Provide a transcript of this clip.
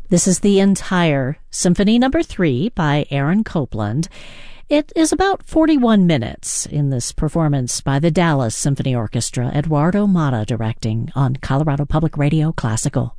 This is the entire Symphony No. 3 by Aaron Copland. It is about 41 minutes in this performance by the Dallas Symphony Orchestra, Eduardo Mata directing on Colorado Public Radio Classical.